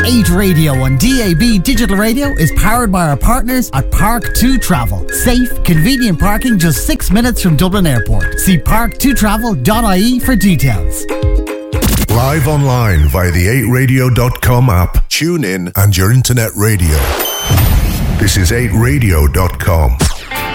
8 Radio on DAB Digital Radio is powered by our partners at Park2 Travel. Safe, convenient parking just 6 minutes from Dublin Airport. See park2travel.ie for details. Live online via the 8radio.com app. Tune in and your internet radio. This is 8radio.com.